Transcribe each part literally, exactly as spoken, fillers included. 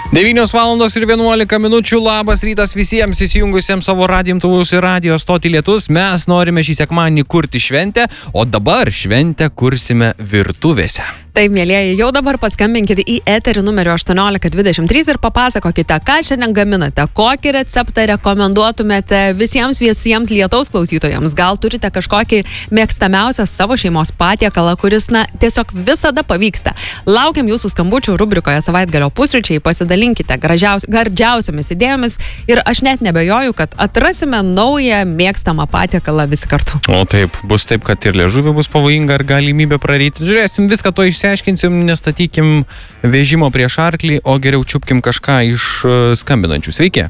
devynios valandos ir vienuolika minučių. Labas rytas visiems įsijungusiems savo radijimtuvus ir radijo stotį Lietus. Mes norime šį sekmadienį kurti šventę, o dabar šventę kursime virtuvėse. Taip, mėlieji, jau dabar paskambinkite į eterį numeriu aštuoniolika dvidešimt trys ir papasakokite, ką šiandien gaminate, kokį receptą rekomenduotumėte visiems visiems Lietaus klausytojams. Gal turite kažkokį mėgstamiausią savo šeimos patiekalą, kuris, na, tiesiog visada pavyksta. Laukiam jūsų skambučių rubrikoje Savaitgalio pusryčiai, pasidalinkite gražiaus, gardžiausiamis idėjomis ir aš net nebejoju, kad atrasime naują mėgstamą patiekalą visi kartu. O taip, bus taip, kad ir liežuvį bus pavojinga ar galimybė praryti. Žiūrėsim, viską to išsiaiškinsim, nestatykim vežimo prieš arklį, o geriau čiupkim kažką iš skambinančių. Sveiki.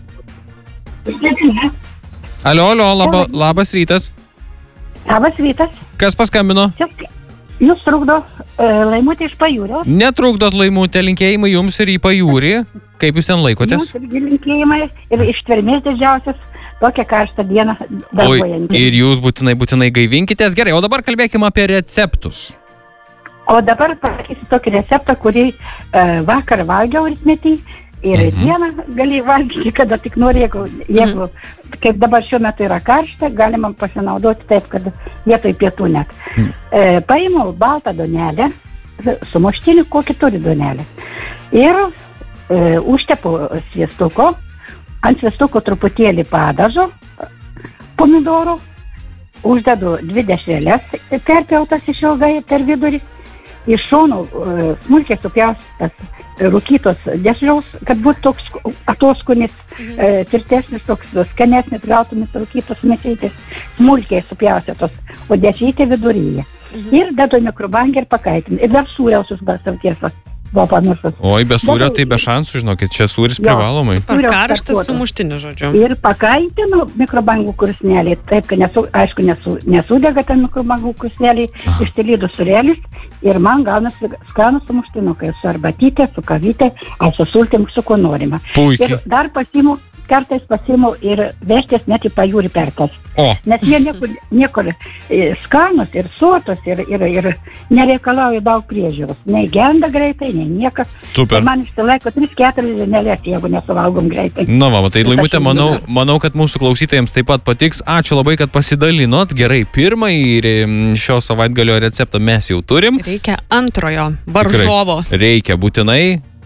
Alio, alio, laba, labas rytas. Labas rytas. Kas paskambino? Jūs trukdo e, Laimutė iš Pajūrio. Netrukdot, Laimutė, linkėjimai jums ir į Pajūrį. Kaip jūs ten laikotės? Jums irgi linkėjimai ir ištvermės didžiausias, tokią karštą dieną darbuojantį. Ir jūs būtinai, būtinai gaivinkitės. Gerai, o dabar kalbėkime apie receptus. O dabar pasakysiu tokį receptą, kurį e, vakar valgiau rytmetį ir mhm. dieną gali valgyti, kada tik nori, jeigu, jeigu mhm. kaip dabar šiuo metu yra karšta, galima pasinaudoti taip, kad vietoj pietų net. Mhm. E, paimu baltą duonelę, sumuštinį, kokį turi duonelę. Ir e, užtepu sviestuko, ant sviestuko truputėlį padažo, pomidorų, uždedu dvi dešrelės, perpjautas išilgai per vidurį, iš šonų e, smulkiai supjaustas rūkytos dešriaus, kad būtų toks atoskonis, mhm. e, tvirtesnis, toks skanesnis, gautumis rūkytos mėsytės, smulkiai supjaustytos, o dešrytė viduryje. Mhm. Ir dedu mikrobangę ir pakaitin. Ir dar sūriausius basavtiesas. Buvo pamirštas. Oi, be sūrio tai be šansų, žinokit, čia sūris privalomai. Ar karštas sumuštinis, žodžiu. Ir pakaitinu mikrobangų kursnelį, taip, kad nesu, aišku, nesu, nesudega ten mikrobangų kursnelį, išsilydų sūrelis ir man gaunasi skanus sumuštinukai su arbatytė, su kavytė, ar su sultim, su kuo norima. Puikiai. Ir dar pasimu, kartais pasimu ir vežtis net į Pajūrį perkas. O. Nes jie niekur, niekur skanus ir sotus ir, ir, ir nereikalauja daug priežiūros. Nei genda greitai, nei niekas. Super. Ir man išsilaiko tris keturias dienelės, jeigu nesuvalgom greitai. Na, va, tai Laimutė, manau, manau, kad mūsų klausytojams taip pat patiks. Ačiū labai, kad pasidalinot. Gerai, pirmąjį šio savaitgalio receptą mes jau turim. Reikia antrojo varžovo. Tikrai reikia būtinai.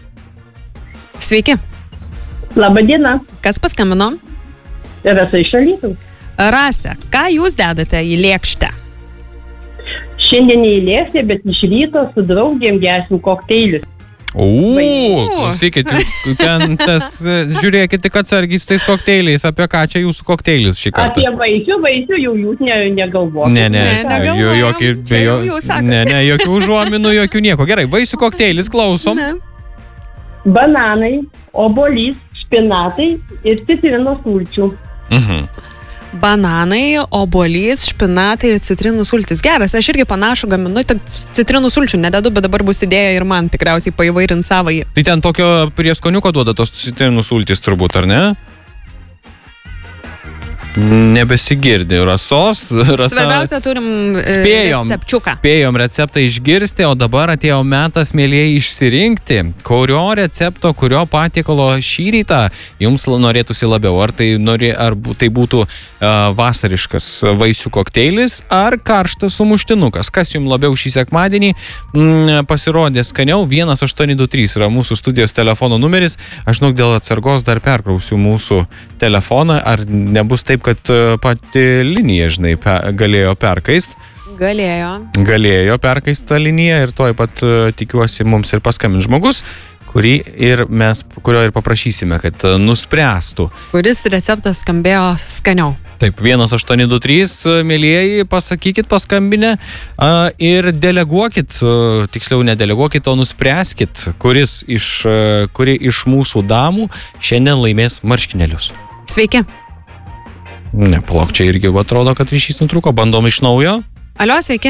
Sveiki. Labadiena. Kas paskambino? Rasa iš Alytaus. Rasa, ką jūs dedate į lėkštę? Šiandien į lėkštę, bet iš ryto su draugėm gersim kokteilius. O, klausykit, ten tas, žiūrėkit tik atsargiai su tais kokteiliais, apie ką čia jūsų kokteilis šį kartą? Apie vaisių, vaisių jau jūs ne, negalvokite. Ne, ne, ne, jo, jokį, jo, ne, ne, jokių užuominų, jokių nieko. Gerai, vaisių kokteilis, klausom. Ne. Bananai, obuolys, špinatai ir citrinų sulčių. Mhm. Bananai, obuolys, špinatai ir citrinų sultis. Geras, aš irgi panašų gaminu, tik citrinų sulčių nededu, bet dabar bus idėja ir man tikriausiai paįvairint savąjį. Tai ten tokio prieskoniuko duoda tos citrinų sultis turbūt, ar ne? Nebesigirdi. Rasos, Rasa... Svarbiausia, turim spėjom, recepčiuką. Spėjom receptą išgirsti, o dabar atėjo metas, mėlieji, išsirinkti, kurio recepto, kurio patiekalo šį rytą jums norėtųsi labiau. Ar tai, nori, ar tai būtų uh, vasariškas vaisių kokteilis, ar karštas sumuštinukas. Kas jums labiau šį sekmadienį mm, pasirodė skaniau? vienas aštuoni du trys yra mūsų studijos telefono numeris. Aš žinok, dėl atsargos dar perkrausiu mūsų telefoną. Ar nebus taip, kad pati linija, žinai, pe, galėjo perkaist. Galėjo. Galėjo perkaist tą liniją ir toj pat tikiuosi mums ir paskambins žmogus, kurį ir mes, kurio ir paprašysime, kad nuspręstų. Kuris receptas skambėjo skaniau. Taip, vienas aštuoni du trys, mėlieji, pasakykit paskambinę ir deleguokit, tiksliau nedeleguokit, o nuspręskit, kuris iš, kuri iš mūsų damų šiandien laimės marškinėlius. Sveiki. Ne, palauk, čia irgi atrodo, kad ryšys nutrūko. Bandom iš naujo. Alio, sveiki.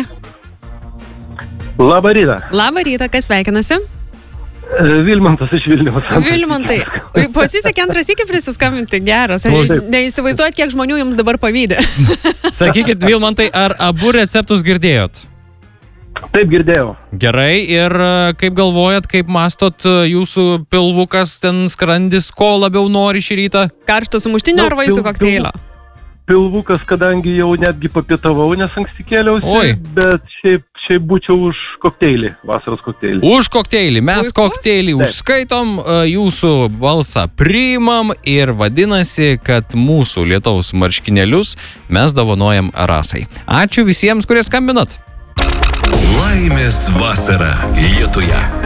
Labą rytą. Labą rytą, kas sveikinasi? Vilmantas iš Vilniaus. Vilmantai, pasisekė antras iki prisiskambinti, geras. Neįsivaizduojat, kiek žmonių jums dabar pavydė. Sakykit, Vilmantai, ar abu receptus girdėjot? Taip girdėjau. Gerai, ir e, kaip galvojat, kaip mastot, e, jūsų pilvukas, ten skrandis, ko labiau nori šį rytą? Karšto sumuštinio Nu, ar vaisių pil- kokteilio? Pilvukas, kadangi jau netgi papietavau, nes anksti kėliausi, Oi. bet šiaip, šiaip būčiau už kokteilį, vasaros kokteilį. Už kokteilį. Mes Puiku. kokteilį Taip. užskaitom, e, jūsų balsą priimam ir vadinasi, kad mūsų lietaus marškinėlius mes dovanojam Rasai. Ačiū visiems, kurie skambinot. Laimės vasara Lietuje.